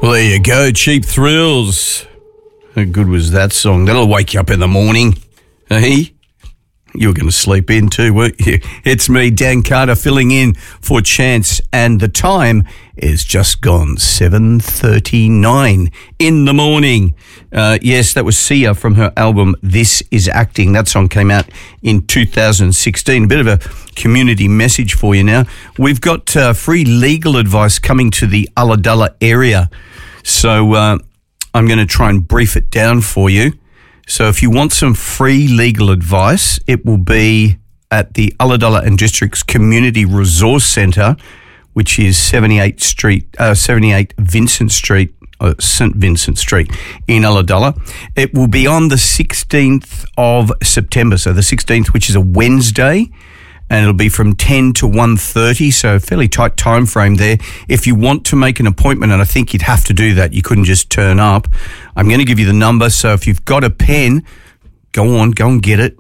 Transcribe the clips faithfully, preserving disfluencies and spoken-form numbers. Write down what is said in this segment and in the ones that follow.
Well, there you go, Cheap Thrills. How good was that song? That'll wake you up in the morning. Hey? You were going to sleep in too, weren't you? It's me, Dan Carter, filling in for Chance, and the time is just gone seven thirty-nine in the morning. Uh, yes, that was Sia from her album This Is Acting. That song came out in two thousand sixteen. A bit of a community message for you now. We've got uh, free legal advice coming to the Ulladulla area. So uh, I'm going to try and brief it down for you. So if you want some free legal advice, it will be at the Ulladulla and Districts Community Resource Centre, which is seventy-eight Street, uh, seventy-eight Vincent Street, uh, St Vincent Street in Ulladulla. It will be on the sixteenth of September, so the sixteenth, which is a Wednesday, and it'll be from ten to one thirty, so a fairly tight time frame there. If you want to make an appointment, and I think you'd have to do that, you couldn't just turn up, I'm going to give you the number, so if you've got a pen, go on, go and get it.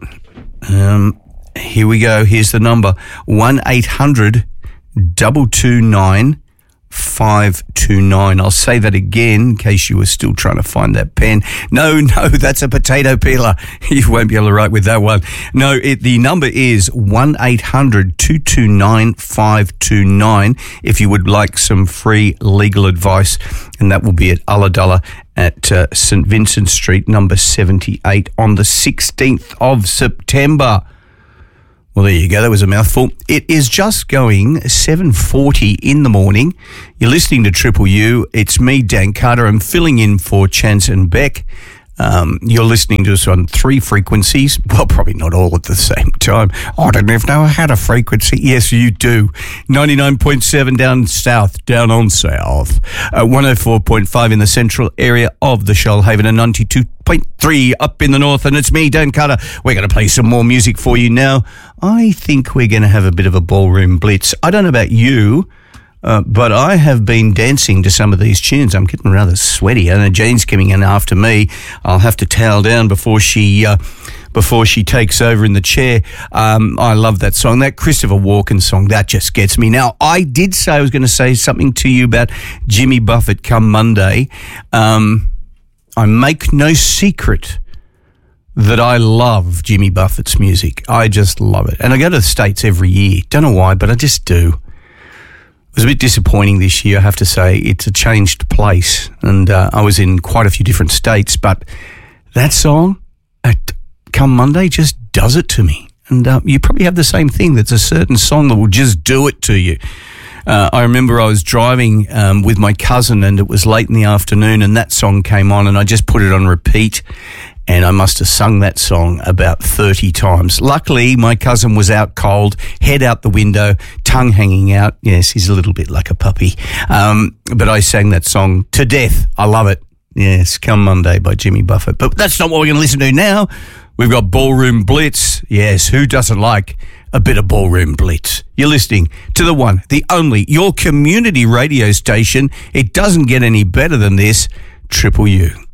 Um, here we go, here's the number, one eight hundred two two nine five two nine. I'll say that again in case you were still trying to find that pen. No, no, that's a potato peeler. You won't be able to write with that one. No, it, the number is one eight hundred two two nine five two nine if you would like some free legal advice, and that will be at Ulladulla at uh, St Vincent Street, number seventy-eight, on the sixteenth of September. Well, there you go. That was a mouthful. It is just going seven forty in the morning. You're listening to Triple U. It's me, Dan Carter. I'm filling in for Chance and Beck. Um, you're listening to us on three frequencies. Well, probably not all at the same time. I don't even know I had a frequency. Yes, you do. ninety-nine point seven down south, down on south. Uh, one oh four point five in the central area of the Shoalhaven, and ninety-two point three up in the north. And it's me, Dan Carter. We're going to play some more music for you now. I think we're going to have a bit of a ballroom blitz. I don't know about you, Uh, but I have been dancing to some of these tunes. I'm getting rather sweaty. I know Jean's coming in after me. I'll have to towel down before she uh, before she takes over in the chair. Um, I love that song. That Christopher Walken song, that just gets me. Now, I did say I was going to say something to you about Jimmy Buffett come Monday. Um, I make no secret that I love Jimmy Buffett's music. I just love it. And I go to the States every year. Don't know why, but I just do. It was a bit disappointing this year, I have to say. It's a changed place, and uh, I was in quite a few different states, but that song, at come Monday, just does it to me. And uh, you probably have the same thing. There's a certain song that will just do it to you. Uh, I remember I was driving um, with my cousin, and it was late in the afternoon, and that song came on, and I just put it on repeat, and I must have sung that song about thirty times. Luckily, my cousin was out cold, head out the window, tongue hanging out. Yes, he's a little bit like a puppy. Um, but I sang that song to death. I love it. Yes, Come Monday by Jimmy Buffett. But that's not what we're going to listen to now. We've got Ballroom Blitz. Yes, who doesn't like a bit of Ballroom Blitz? You're listening to the one, the only, your community radio station. It doesn't get any better than this, Triple U.